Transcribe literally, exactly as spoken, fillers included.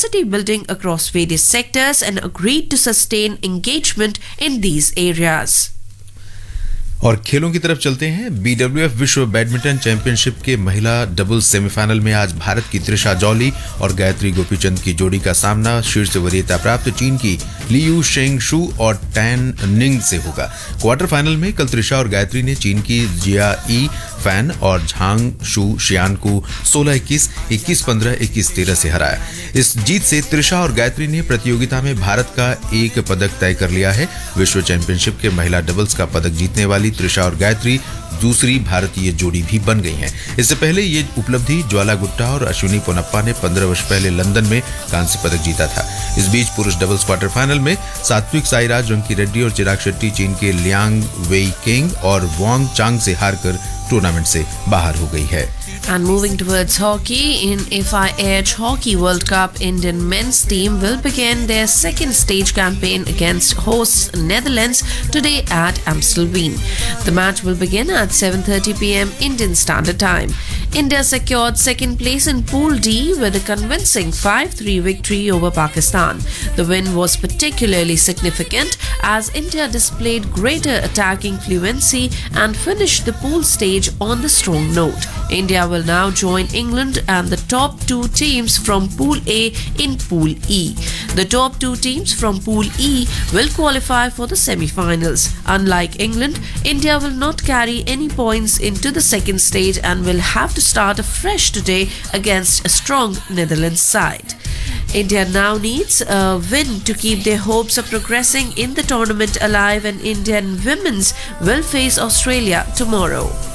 capacity building across various sectors and agreed to sustain engagement in these areas. और खेलों की तरफ चलते हैं। बीडब्ल्यूएफ विश्व बैडमिंटन चैंपियनशिप के महिला डबल्स सेमीफाइनल में आज भारत की त्रिशा जॉली और गायत्री गोपीचंद की जोड़ी का सामना शीर्ष वरीयता प्राप्त चीन की लियू शेंग शू और टैन निंग से होगा। क्वार्टर फाइनल में कल त्रिशा और गायत्री ने चीन की जिया ई फैन और झांग शू शियान को सोलह इक्कीस, इक्कीस पंद्रह, इक्कीस तेरह से हराया। इस जीत से त्रिशा और गायत्री ने प्रतियोगिता में भारत का एक पदक तय कर लिया है। विश्व चैंपियनशिप के महिला डबल्स का पदक जीतने वाली त्रिशा और गायत्री दूसरी भारतीय जोड़ी भी बन गई हैं। इससे पहले ये उपलब्धि ज्वाला गुट्टा और अश्विनी पोनप्पा ने पंद्रह वर्ष पहले लंदन में कांस्य पदक जीता था। इस बीच पुरुष डबल्स क्वार्टर फाइनल में सात्विक साईराज, रंकी रेड्डी और चिराग शेट्टी चीन के लियांग वेई किंग और वांग चांग से हारकर टूर्नामेंट से बाहर हो गई है। And moving towards hockey, in F I H Hockey World Cup, Indian men's team will begin their second stage campaign against hosts Netherlands today at Amstelveen. The match will begin at seven thirty p m Indian Standard Time. India secured second place in Pool D with a convincing five three victory over Pakistan. The win was particularly significant as India displayed greater attacking fluency and finished the pool stage on the strong note. India will now join England and the top two teams from Pool A in Pool E. The top two teams from Pool E will qualify for the semi-finals. Unlike England, India will not carry any points into the second stage and will have to start afresh today against a strong Netherlands side. India now needs a win to keep their hopes of progressing in the tournament alive, and Indian women's will face Australia tomorrow.